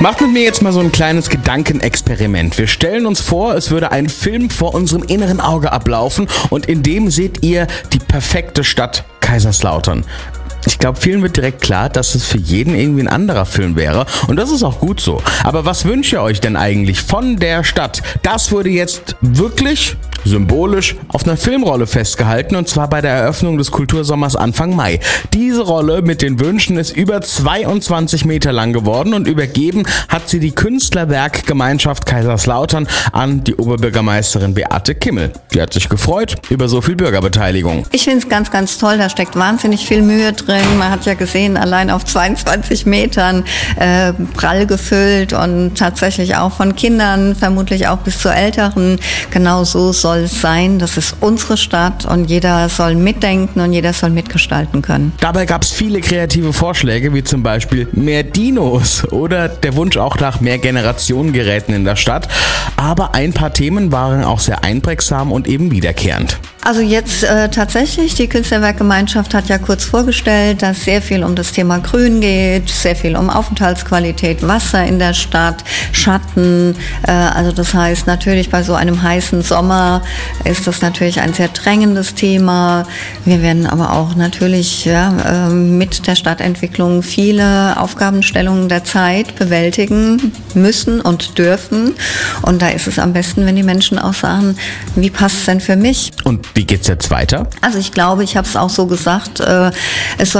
Macht mit mir jetzt mal so ein kleines Gedankenexperiment. Wir stellen uns vor, es würde ein Film vor unserem inneren Auge ablaufen und in dem seht ihr die perfekte Stadt Kaiserslautern. Ich glaube, vielen wird direkt klar, dass es für jeden irgendwie ein anderer Film wäre. Und das ist auch gut so. Aber was wünscht ihr euch denn eigentlich von der Stadt? Das wurde jetzt wirklich symbolisch auf einer Filmrolle festgehalten, und zwar bei der Eröffnung des Kultursommers Anfang Mai. Diese Rolle mit den Wünschen ist über 22 Meter lang geworden und übergeben hat sie die Künstlerwerkgemeinschaft Kaiserslautern an die Oberbürgermeisterin Beate Kimmel. Die hat sich gefreut über so viel Bürgerbeteiligung. Ich finde es ganz, ganz toll. Da steckt wahnsinnig viel Mühe drin. Man hat ja gesehen, allein auf 22 Metern prall gefüllt und tatsächlich auch von Kindern, vermutlich auch bis zu Älteren. Genau so soll es sein. Das ist unsere Stadt und jeder soll mitdenken und jeder soll mitgestalten können. Dabei gab es viele kreative Vorschläge, wie zum Beispiel mehr Dinos oder der Wunsch auch nach mehr Generationengeräten in der Stadt. Aber ein paar Themen waren auch sehr einprägsam und eben wiederkehrend. Also jetzt tatsächlich, die Künstlerwerkgemeinschaft hat ja kurz vorgestellt, dass sehr viel um das Thema Grün geht, sehr viel um Aufenthaltsqualität, Wasser in der Stadt, Schatten. Also das heißt natürlich bei so einem heißen Sommer ist das natürlich ein sehr drängendes Thema. Wir werden aber auch natürlich mit der Stadtentwicklung viele Aufgabenstellungen der Zeit bewältigen müssen und dürfen. Und da ist es am besten, wenn die Menschen auch sagen, wie passt es denn für mich? Und wie geht's jetzt weiter? Also ich glaube, ich habe es auch so gesagt, es soll